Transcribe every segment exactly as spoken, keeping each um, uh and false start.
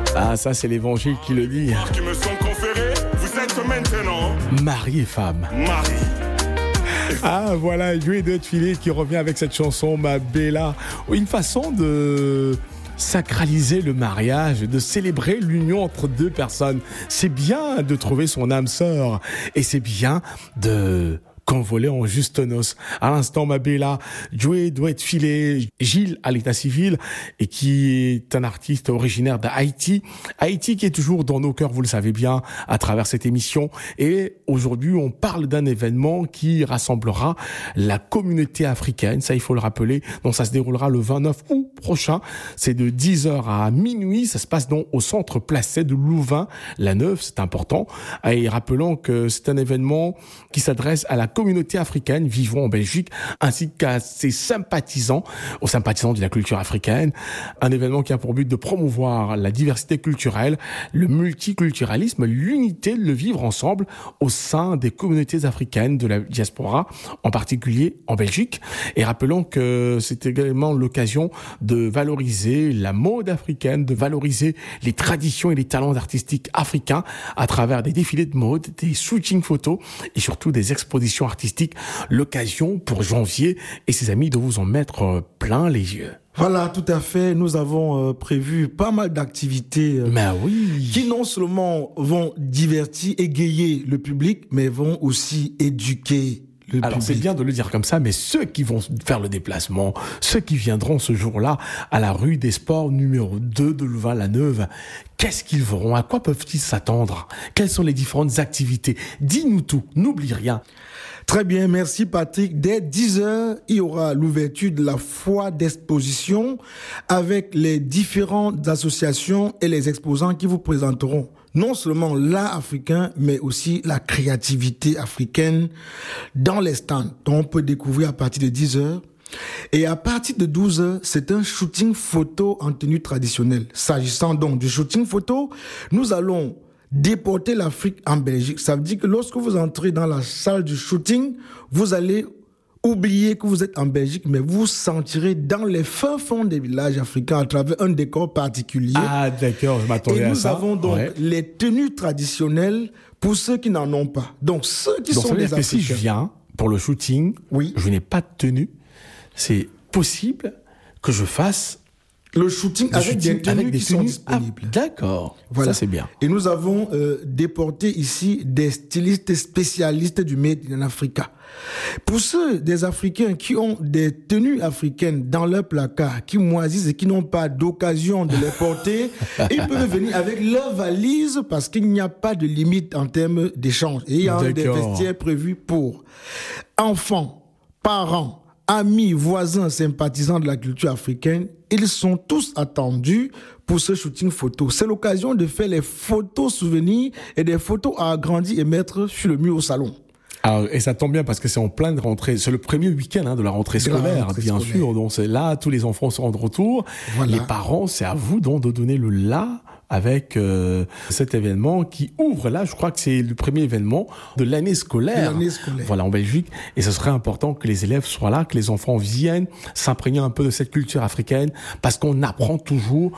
Ah, ça, c'est l'évangile qui le dit. Qui me sont conférés, vous êtes maintenant Mari et femme. Marie. Ah, voilà, Joey Doit Filer qui revient avec cette chanson, Ma Bella. Une façon de sacraliser le mariage, de célébrer l'union entre deux personnes. C'est bien de trouver son âme sœur et c'est bien de convoler en juste noces. À l'instant, Ma Bella, Joey Doit Filer, Gilles à l'état civil et qui est un artiste originaire d'Haïti. Haïti qui est toujours dans nos cœurs, vous le savez bien, à travers cette émission. Et aujourd'hui, on parle d'un événement qui rassemblera la communauté africaine. Ça, il faut le rappeler. Donc, ça se déroulera le vingt-neuf août prochain. C'est de dix heures à minuit. Ça se passe donc au centre Placet de Louvain-la-Neuve. C'est important. Et rappelons que c'est un événement qui s'adresse à la communauté africaine vivant en Belgique, ainsi qu'à ses sympathisants, aux sympathisants de la culture africaine. Un événement qui a pour but de promouvoir la diversité culturelle, le multiculturalisme, l'unité de le vivre ensemble au sein des communautés africaines de la diaspora, en particulier en Belgique. Et rappelons que c'est également l'occasion de valoriser la mode africaine, de valoriser les traditions et les talents artistiques africains à travers des défilés de mode, des shootings photos et surtout des expositions artistique, l'occasion pour Janvier et ses amis de vous en mettre plein les yeux. Voilà, tout à fait. Nous avons euh, prévu pas mal d'activités euh, mais oui. qui non seulement vont divertir, égayer le public, mais vont aussi éduquer le Alors public. c'est bien de le dire comme ça, mais ceux qui vont faire le déplacement, ceux qui viendront ce jour-là à la rue des Sports numéro deux de Louvain-la-Neuve, qu'est-ce qu'ils verront? À quoi peuvent-ils s'attendre? Quelles sont les différentes activités? Dis-nous tout, n'oublie rien. Très bien, merci Patrick. Dès dix heures, il y aura l'ouverture de la foire d'exposition avec les différentes associations et les exposants qui vous présenteront non seulement l'art africain, mais aussi la créativité africaine dans les stands. Donc on peut découvrir à partir de dix heures. Et à partir de douze heures, c'est un shooting photo en tenue traditionnelle. S'agissant donc du shooting photo, nous allons déporter l'Afrique en Belgique. Ça veut dire que lorsque vous entrez dans la salle du shooting, vous allez oublier que vous êtes en Belgique, mais vous vous sentirez dans les fins fonds des villages africains à travers un décor particulier. Ah d'accord, je m'attendais à ça. Et nous avons donc ouais. les tenues traditionnelles pour ceux qui n'en ont pas. Donc ceux qui donc, sont ça veut des dire que Africains. si je viens pour le shooting, oui. je n'ai pas de tenue, c'est possible que je fasse le shooting, le avec, shooting des tenues avec des qui tenues sont disponibles. Ah, d'accord, voilà. Ça c'est bien. Et nous avons euh, déporté ici des stylistes spécialistes du Made in Africa. Pour ceux des Africains qui ont des tenues africaines dans leur placard, qui moisissent et qui n'ont pas d'occasion de les porter, ils peuvent venir avec leur valise parce qu'il n'y a pas de limite en termes d'échange. Et il y a un des vestiaires prévus pour enfants, parents, amis, voisins, sympathisants de la culture africaine. Ils sont tous attendus pour ce shooting photo. C'est l'occasion de faire les photos souvenirs et des photos à agrandir et mettre sur le mur au salon. Alors, et ça tombe bien parce que c'est en pleine rentrée. C'est le premier week-end hein, de la rentrée scolaire, la rentrée bien scolaire. sûr. Donc c'est là, tous les enfants seront de retour. Voilà. Les parents, c'est à vous donc de donner le là avec euh, cet événement qui ouvre là, je crois que c'est le premier événement de l'année scolaire. De l'année scolaire. Voilà, en Belgique. Et ce serait important que les élèves soient là, que les enfants viennent s'imprégner un peu de cette culture africaine, parce qu'on apprend toujours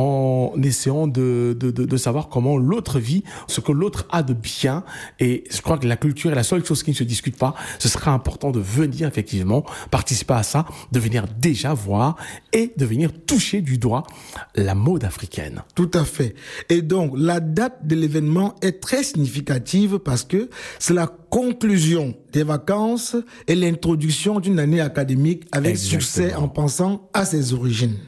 en essayant de, de, de, de savoir comment l'autre vit, ce que l'autre a de bien. Et je crois que la culture est la seule chose qui ne se discute pas. Ce serait important de venir effectivement participer à ça, de venir déjà voir et de venir toucher du doigt la mode africaine. Tout à fait. Et donc, la date de l'événement est très significative parce que c'est la conclusion des vacances et l'introduction d'une année académique avec Exactement. Succès en pensant à ses origines.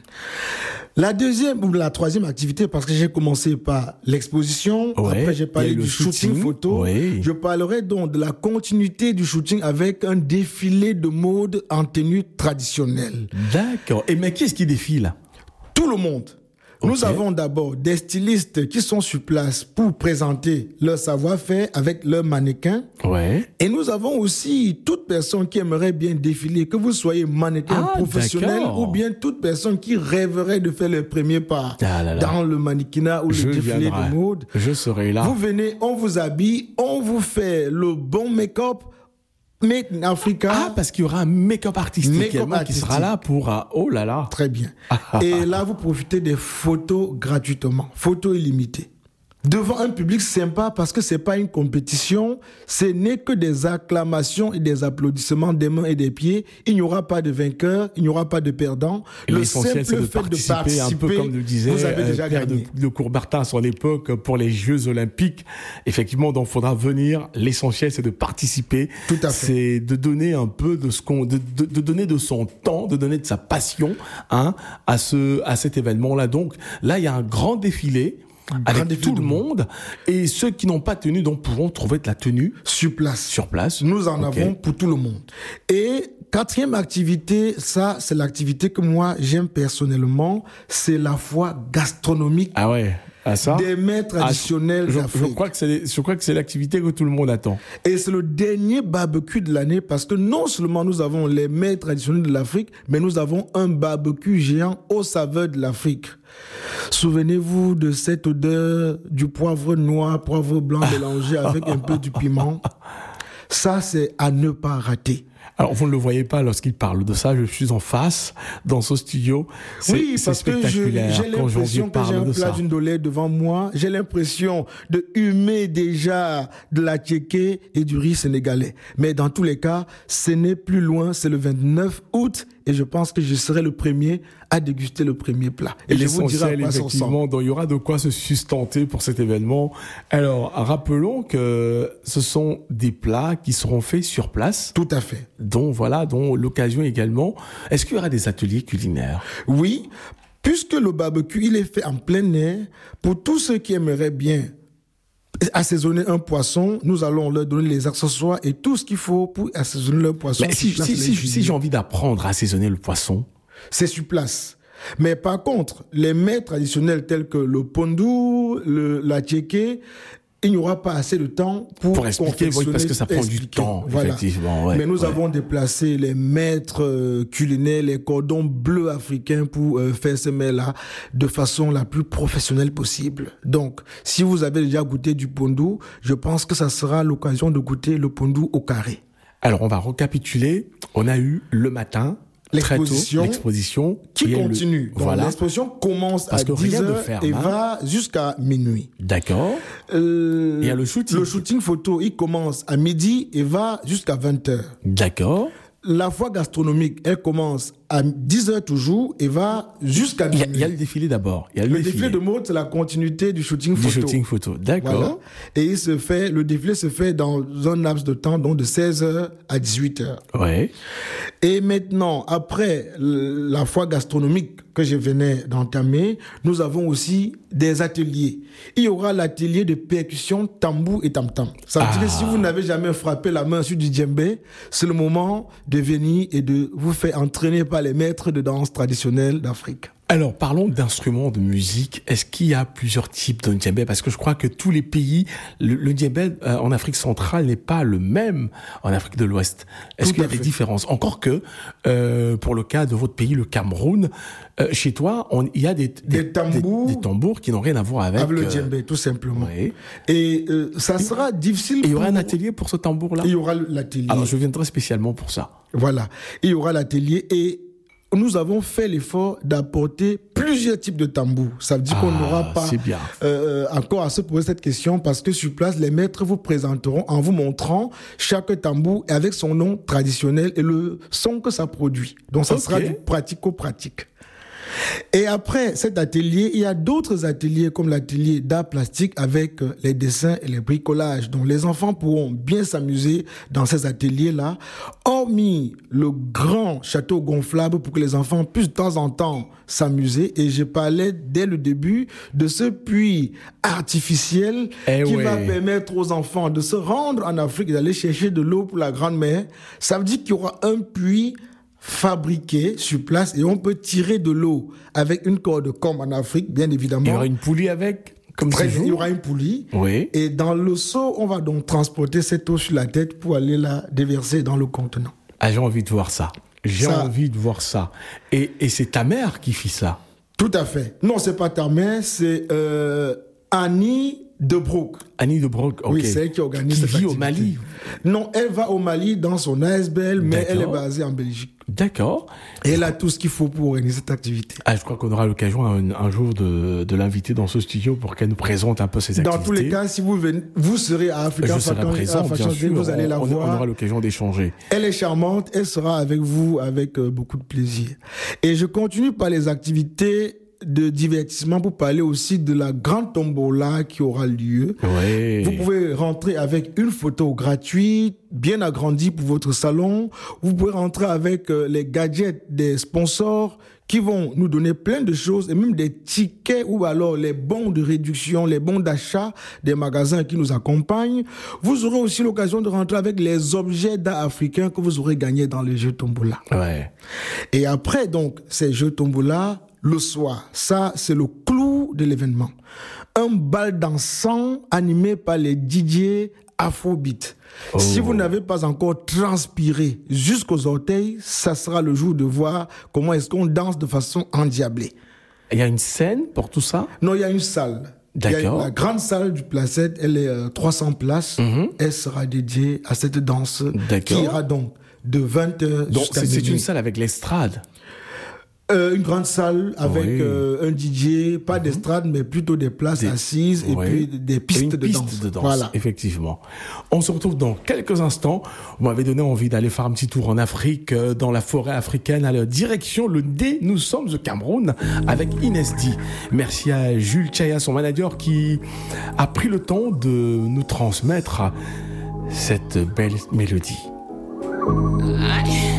La deuxième ou la troisième activité, parce que j'ai commencé par l'exposition, ouais, après j'ai parlé du shooting, shooting photo, ouais. Je parlerai donc de la continuité du shooting avec un défilé de mode en tenue traditionnelle. D'accord. Et mais qui est-ce qui défile ? Tout le monde. Okay. Nous avons d'abord des stylistes qui sont sur place pour présenter leur savoir-faire avec leurs mannequins. Ouais. Et nous avons aussi toute personne qui aimerait bien défiler, que vous soyez mannequin ah, professionnel d'accord. ou bien toute personne qui rêverait de faire le premier pas ah là là. dans le mannequinat ou Je le défilé viendrai. de mode. Je serai là. Vous venez, on vous habille, on vous fait le bon make-up. Made in Africa. Ah, parce qu'il y aura un make-up artiste Make-up également qui artistique. sera là pour... euh, oh là là. Très bien. Et là, vous profitez des photos gratuitement, photos illimitées. Devant un public sympa, parce que c'est pas une compétition, ce n'est que des acclamations et des applaudissements des mains et des pieds. Il n'y aura pas de vainqueur, il n'y aura pas de perdant. Et Le l'essentiel, c'est simple de fait participer, de participer, un peu comme le disait vous avez euh, déjà Pierre gagné. de, de Courbertin à son époque pour les Jeux Olympiques. Effectivement, donc, faudra venir. L'essentiel, c'est de participer. Tout à fait. C'est de donner un peu de ce qu'on, de, de, de donner de son temps, de donner de sa passion, hein, à ce, à cet événement-là. Donc, là, il y a un grand défilé. Avec défilé tout de le monde. Et ceux qui n'ont pas tenu, donc, pourront trouver de la tenue Sur place. sur place. Nous en Ok. avons pour tout le monde. Et quatrième activité, ça, c'est l'activité que moi, j'aime personnellement, c'est la foi gastronomique Ah ouais, à ça. des mets traditionnels je, je d'Afrique. crois que c'est, je crois que c'est l'activité que tout le monde attend. Et c'est le dernier barbecue de l'année parce que non seulement nous avons les mets traditionnels de l'Afrique, mais nous avons un barbecue géant aux saveurs de l'Afrique. Souvenez-vous de cette odeur du poivre noir, poivre blanc mélangé avec un peu du piment. Ça, c'est à ne pas rater. Alors, vous ne le voyez pas lorsqu'il parle de ça. Je suis en face, dans ce studio. C'est, Oui, c'est parce que je- spectaculaire j'ai quand Janvier l'impression que j'ai parle un de plat ça. d'une dolée devant moi. J'ai l'impression de humer déjà de la tchéké et du riz sénégalais. Mais dans tous les cas, ce n'est plus loin. C'est le vingt-neuf août et je pense que je serai le premier à déguster le premier plat. Et je vous dirai à L'essentiel, quoi ça ressemble. effectivement, donc il y aura de quoi se sustenter pour cet événement. Alors, rappelons que ce sont des plats qui seront faits sur place, Tout à fait. dont, voilà, dont l'occasion également. Est-ce qu'il y aura des ateliers culinaires? Oui, puisque le barbecue, il est fait en plein air, pour tous ceux qui aimeraient bien assaisonner un poisson, nous allons leur donner les accessoires et tout ce qu'il faut pour assaisonner leur poisson. Mais si, Sur place, si, les si, si cuisiner. j'ai envie d'apprendre à assaisonner le poisson, C'est sur place. Mais par contre, les mets traditionnels tels que le pondou, le, la tchéké, il n'y aura pas assez de temps pour, Pour expliquer, oui, parce que ça prend du expliquer. temps, effectivement, ouais, Mais nous ouais. avons déplacé les maîtres euh, culinaires, les cordons bleus africains pour euh, faire ces mets-là de façon la plus professionnelle possible. Donc, si vous avez déjà goûté du pondou, je pense que ça sera l'occasion de goûter le pondou au carré. alors on va récapituler. On a eu le matin, très tôt, L'exposition l'exposition qui est le- continue. Donc, Voilà, l'exposition commence Parce à que rien dix ne heures ferme, et hein. va jusqu'à minuit. d'accord. Euh, Il y a le shooting. Le shooting photo, il commence à midi et va jusqu'à vingt heures. D'accord. La foire gastronomique, elle commence à dix heures toujours et va jusqu'à Il y, a, minuit. il y a le défilé d'abord. Il y a le, Le défilé de mode, c'est la continuité du shooting du photo. shooting photo. D'accord. Voilà. Et il se fait, le défilé se fait dans un laps de temps, donc de seize heures à dix-huit heures. Ouais. Et maintenant, après l- la foire gastronomique que je venais d'entamer, nous avons aussi des ateliers. Il y aura l'atelier de percussion tambour et tam-tam. Ça veut dire que si vous n'avez jamais frappé la main sur du djembé, c'est le moment de venir et de vous faire entraîner par les maîtres de danse traditionnelle d'Afrique. Alors, parlons d'instruments de musique. Est-ce qu'il y a plusieurs types de djembé? Parce que je crois que tous les pays, le, le djembé euh, en Afrique centrale n'est pas le même en Afrique de l'Ouest. Est-ce Tout qu'il y a à des fait. différences? Encore que, euh, pour le cas de votre pays, le Cameroun, euh, chez toi, on- il y a des, Des tambours. des, des tambours qui n'ont rien à voir avec... Avec le euh, djembé, tout simplement. oui. Et euh, ça sera difficile. Et il y aura pour- un atelier pour ce tambour-là? Il y aura l'atelier. Alors, je viendrai spécialement pour ça. Voilà. Il y aura l'atelier et nous avons fait l'effort d'apporter plusieurs types de tambours. Ça veut dire qu'on Ah, n'aura pas c'est bien. euh, encore à se poser cette question parce que sur place, les maîtres vous présenteront en vous montrant chaque tambour avec son nom traditionnel et le son que ça produit. Donc, ça Ok. sera du pratico-pratique. Et après cet atelier, il y a d'autres ateliers comme l'atelier d'art plastique avec euh, les dessins et les bricolages. Donc les enfants pourront bien s'amuser dans ces ateliers-là. Hormis le grand château gonflable pour que les enfants puissent de temps en temps s'amuser. Et je parlais dès le début de ce puits artificiel Eh qui ouais. va permettre aux enfants de se rendre en Afrique et d'aller chercher de l'eau pour la grande mer. Ça veut dire qu'il y aura un puits fabriqué sur place et on peut tirer de l'eau avec une corde comme en Afrique, bien évidemment. Il y aura une poulie avec, comme Très bien, toujours. il y aura une poulie. Oui. Et dans le seau, on va donc transporter cette eau sur la tête pour aller la déverser dans le contenant. Ah, j'ai envie de voir ça. J'ai Ça- envie de voir ça. Et, et c'est ta mère qui fit ça. Tout à fait. Non, c'est pas ta mère, c'est euh, Annie de Broek. Annie de Broek, ok. Oui, c'est elle qui organise qui cette vit activité. au Mali. Non, elle va au Mali dans son A S B L, mais D'accord. elle est basée en Belgique. D'accord. Et elle a tout ce qu'il faut pour organiser cette activité. Ah, je crois qu'on aura l'occasion un, un jour de, de l'inviter dans ce studio pour qu'elle nous présente un peu ses activités. Dans tous les cas, si vous venez, vous serez à Africa je serai Fashion- présent, à bien Fashion sûr. Week, vous allez la on, voir. on aura l'occasion d'échanger. Elle est charmante, elle sera avec vous avec euh, beaucoup de plaisir. Et je continue par les activités de divertissement pour parler aussi de la grande tombola qui aura lieu. Ouais. Vous pouvez rentrer avec une photo gratuite, bien agrandie pour votre salon. Vous pouvez rentrer avec euh, les gadgets des sponsors qui vont nous donner plein de choses et même des tickets ou alors les bons de réduction, les bons d'achat des magasins qui nous accompagnent. Vous aurez aussi l'occasion de rentrer avec les objets d'art africains que vous aurez gagnés dans les jeux tombola. Ouais. Et après, donc, ces jeux tombola, le soir, ça, c'est le clou de l'événement. Un bal dansant animé par les D J Afrobeat. Oh. Si vous n'avez pas encore transpiré jusqu'aux orteils, ça sera le jour de voir comment est-ce qu'on danse de façon endiablée. Il y a une scène pour tout ça? Non, il y a une salle. D'accord. Il y a la grande salle du Placette, elle est euh, trois cents places. Mm-hmm. Elle sera dédiée à cette danse D'accord. qui ira donc de vingt heures Donc, jusqu'à c'est, c'est minuit. une salle avec l'estrade. Euh, une grande salle avec Oui. euh, un D J, pas d'estrade, mais plutôt des places Des- assises et oui. puis des pistes, Une de, piste danse. de danse. Voilà. Effectivement. On se retrouve dans quelques instants. Vous m'avez donné envie d'aller faire un petit tour en Afrique, euh, dans la forêt africaine, à la direction le D. Nous sommes au Cameroun avec Inès D. Merci à Jules Chaya, son manager, qui a pris le temps de nous transmettre cette belle mélodie. Allez.